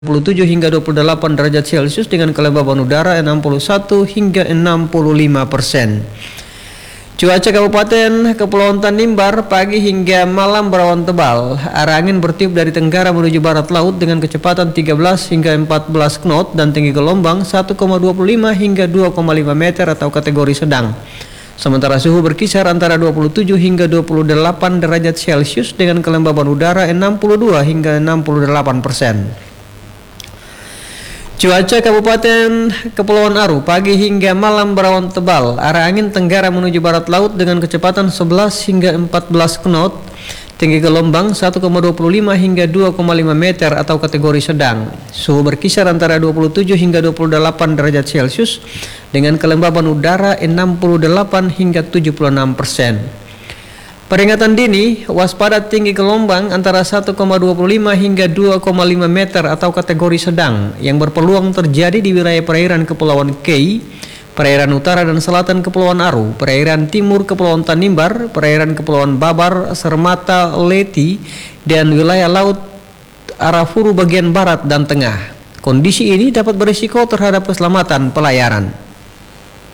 27 hingga 28 derajat Celcius dengan kelembaban udara 61 hingga 65%. Cuaca Kabupaten Kepulauan Tanimbar pagi hingga malam berawan tebal. Arah angin bertiup dari tenggara menuju barat laut dengan kecepatan 13 hingga 14 knot dan tinggi gelombang 1,25 hingga 2,5 meter atau kategori sedang. Sementara suhu berkisar antara 27 hingga 28 derajat Celcius dengan kelembaban udara 62 hingga 68%. Cuaca Kabupaten Kepulauan Aru pagi hingga malam berawan tebal. Arah angin tenggara menuju barat laut dengan kecepatan 11 hingga 14 knot. Tinggi gelombang 1,25 hingga 2,5 meter atau kategori sedang. Suhu berkisar antara 27 hingga 28 derajat Celcius dengan kelembaban udara 68 hingga 76%. Peringatan dini, waspada tinggi gelombang antara 1,25 hingga 2,5 meter atau kategori sedang yang berpeluang terjadi di wilayah perairan Kepulauan Kei, perairan utara dan selatan Kepulauan Aru, perairan timur Kepulauan Tanimbar, perairan Kepulauan Babar, Sermata, Leti, dan wilayah laut Arafuru bagian barat dan tengah. Kondisi ini dapat berisiko terhadap keselamatan pelayaran.